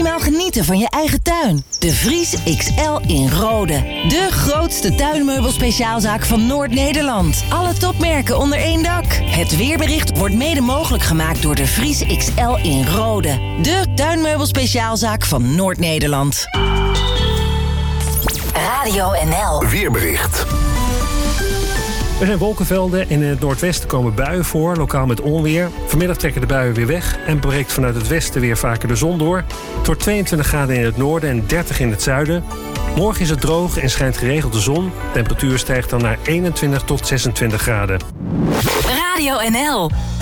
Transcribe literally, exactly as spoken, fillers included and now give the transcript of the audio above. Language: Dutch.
snel genieten van je eigen tuin. De Vries X L in Rode. De grootste tuinmeubelspeciaalzaak van Noord-Nederland. Alle topmerken onder één dak. Het weerbericht wordt mede mogelijk gemaakt door de Vries X L in Rode. De tuinmeubelspeciaalzaak van Noord-Nederland. Radio N L. Weerbericht. Er zijn wolkenvelden en in het noordwesten komen buien voor, lokaal met onweer. Vanmiddag trekken de buien weer weg en breekt vanuit het westen weer vaker de zon door. Het wordt tweeëntwintig graden in het noorden en dertig in het zuiden. Morgen is het droog en schijnt geregeld de zon. De temperatuur stijgt dan naar eenentwintig tot zesentwintig graden. Radio N L.